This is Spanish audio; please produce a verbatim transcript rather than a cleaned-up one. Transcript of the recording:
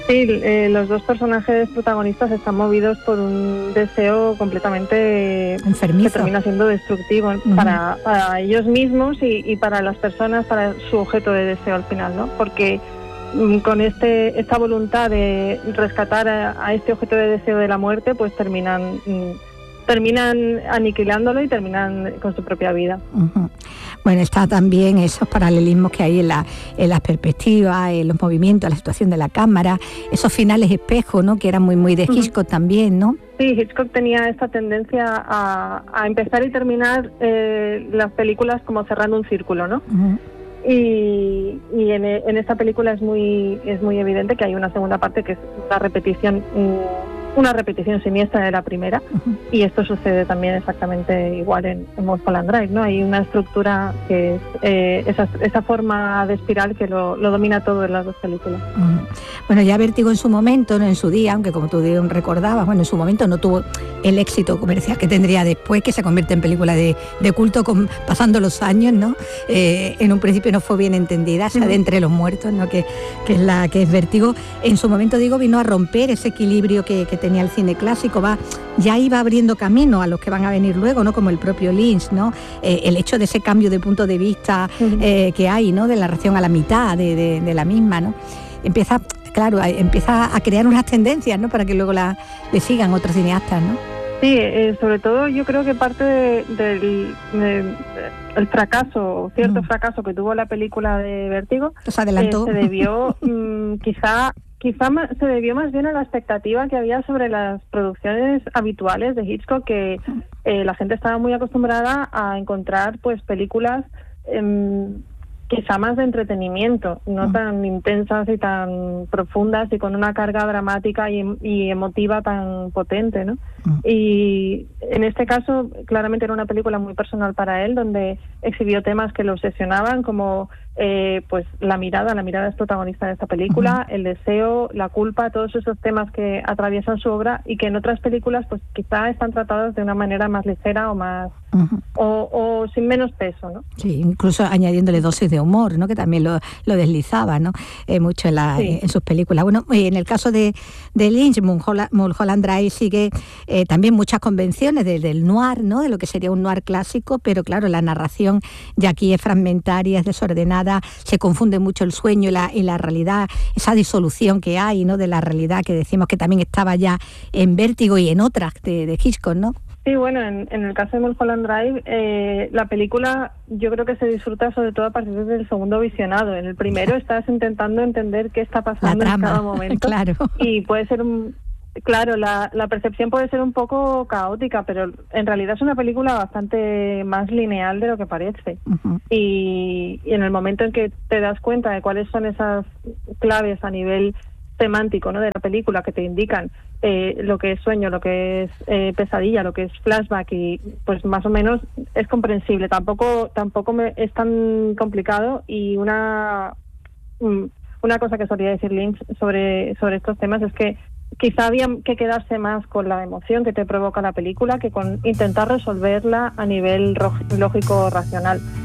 Sí, eh, los dos personajes protagonistas están movidos por un deseo completamente enfermizo, que termina siendo destructivo uh-huh. para, para ellos mismos y, y para las personas, para su objeto de deseo al final, ¿no? Porque mm, con este esta voluntad de rescatar a, a este objeto de deseo de la muerte, pues terminan mm, terminan aniquilándolo y terminan con su propia vida. Uh-huh. Bueno, está también esos paralelismos que hay en, la, en las perspectivas, en los movimientos, la situación de la cámara, esos finales espejos, ¿no? Que eran muy muy de Hitchcock uh-huh. también, ¿no? Sí, Hitchcock tenía esta tendencia a, a empezar y terminar eh, las películas como cerrando un círculo, ¿no? Uh-huh. Y, y en, en esta película es muy es muy evidente que hay una segunda parte que es una repetición una repetición siniestra de la primera uh-huh. y esto sucede también exactamente igual en, en Mulholland Drive, ¿no? Hay una estructura que es eh, esa, esa forma de espiral que lo, lo domina todo en las dos películas. Uh-huh. Bueno, ya Vértigo en su momento, no en su día, aunque como tú recordabas, bueno, en su momento no tuvo el éxito comercial que tendría después, que se convierte en película de, de culto con, pasando los años, ¿no? Eh, en un principio no fue bien entendida, esa uh-huh. de Entre los Muertos, ¿no? Que, que es la que es Vértigo. En su momento, digo, vino a romper ese equilibrio que, que tenía el cine clásico, va, ya iba abriendo camino a los que van a venir luego, ¿no? Como el propio Lynch, ¿no? Eh, el hecho de ese cambio de punto de vista uh-huh. eh, que hay, ¿no? De la ración a la mitad de, de, de la misma, ¿no? Empieza, claro, a, empieza a crear unas tendencias, ¿no? Para que luego la, le sigan otros cineastas, ¿no? Sí, eh, sobre todo yo creo que parte de, de, de, de el fracaso, cierto uh-huh. fracaso que tuvo la película de Vértigo, se adelantó. Eh, se debió mmm, quizá Quizá se debió más bien a la expectativa que había sobre las producciones habituales de Hitchcock, que eh, la gente estaba muy acostumbrada a encontrar pues películas eh, quizá más de entretenimiento, no tan intensas y tan profundas y con una carga dramática y, y emotiva tan potente, ¿no? Y en este caso claramente era una película muy personal para él, donde exhibió temas que lo obsesionaban, como eh, pues la mirada, la mirada es protagonista de esta película, uh-huh. el deseo, la culpa, todos esos temas que atraviesan su obra y que en otras películas pues quizá están tratados de una manera más ligera o más uh-huh. o, o sin menos peso, ¿no? Sí, incluso añadiéndole dosis de humor, ¿no? Que también lo, lo deslizaba, ¿no? Eh, mucho en, la, sí. en sus películas. Bueno, en el caso de, de Lynch, Mulholland, Mulholland Drive sigue eh, también muchas convenciones de, del noir, ¿no? De lo que sería un noir clásico, pero claro, la narración ya aquí es fragmentaria, es desordenada, se confunde mucho el sueño y la, y la realidad, esa disolución que hay, ¿no? De la realidad que decimos que también estaba ya en Vértigo y en otras de, de Hitchcock, ¿no? Sí, bueno, en, en el caso de Mulholland Drive, eh, la película yo creo que se disfruta sobre todo a partir del segundo visionado. En el primero estás intentando entender qué está pasando en cada momento. Claro. Y puede ser un... Claro, la, la percepción puede ser un poco caótica, pero en realidad es una película bastante más lineal de lo que parece. Uh-huh. Y, y en el momento en que te das cuenta de cuáles son esas claves a nivel semántico, ¿no? De la película que te indican eh, lo que es sueño, lo que es eh, pesadilla, lo que es flashback, y pues más o menos es comprensible. Tampoco tampoco me, es tan complicado. Y una una cosa que solía decir Lynch sobre sobre estos temas es que quizá había que quedarse más con la emoción que te provoca la película que con intentar resolverla a nivel lógico racional.